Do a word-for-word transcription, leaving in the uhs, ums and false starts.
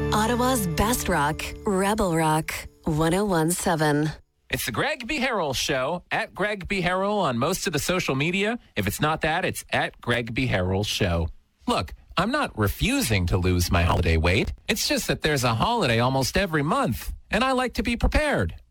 Ottawa's best rock, Rebel Rock, one oh one point seven. It's the Greg B. Harrell Show, at Greg B. Harrell on most of the social media. If it's not that, it's at Greg B. Harrell Show. Look, I'm not refusing to lose my holiday weight. It's just that there's a holiday almost every month, and I like to be prepared.